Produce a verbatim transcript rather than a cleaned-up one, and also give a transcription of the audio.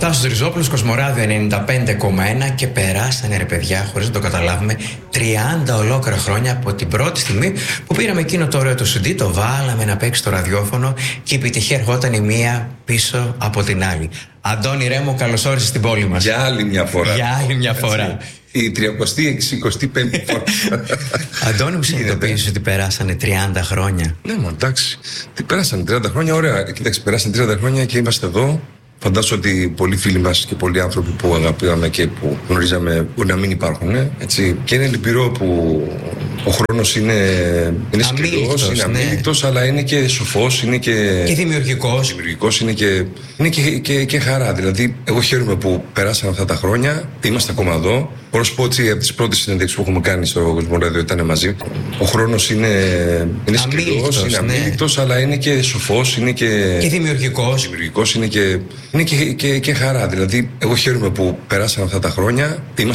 Τάσος Ριζόπουλος, Κοσμοράδιο ενενήντα πέντε κόμμα ένα, και περάσανε, ρε παιδιά, χωρίς να το καταλάβουμε, τριάντα ολόκληρα χρόνια από την πρώτη στιγμή που πήραμε εκείνο το ωραίο το σι ντι, το βάλαμε να παίξει στο ραδιόφωνο και η επιτυχία ερχόταν η μία πίσω από την άλλη. Αντώνη Ρέμο, καλώς όρισες στην πόλη μας. Για άλλη μια φορά. Για άλλη μια φορά. Η τριακοστή εξηκοστή πέμπτη φορά. Αντώνη, μου συνειδητοποίησες ότι περάσανε τριάντα χρόνια? Ναι, μα εντάξει. Τι πέρασαν τριάντα χρόνια, ωραία. Κοίταξε, περάσαν τριάντα χρόνια και είμαστε εδώ. Φαντάζομαι ότι πολλοί φίλοι μας και πολλοί άνθρωποι που αγαπήσαμε και που γνωρίζαμε μπορεί να μην υπάρχουν. Έτσι. Και είναι λυπηρό που ο χρόνος είναι, είναι σκληρός, είναι αμήλικτος, ναι, αλλά είναι και σοφός, είναι και, και δημιουργικός. δημιουργικός, είναι, και, είναι και, και, και χαρά. Δηλαδή, εγώ χαίρομαι που περάσαν αυτά τα χρόνια, είμαστε ακόμα εδώ. Μπορώ να σου πω ότι από τις πρώτες συνέντευξεις που έχουμε κάνει στο Κοσμοράδιο ήταν μαζί. Ο χρόνος είναι, είναι σκληρός, είναι αμήλικτος, ναι, αλλά είναι και σοφός, είναι και, και δημιουργικός. δημιουργικός είναι και, είναι και, και, και χαρά. Δηλαδή, εγώ χαίρομαι που περάσαν αυτά τα χρόνια.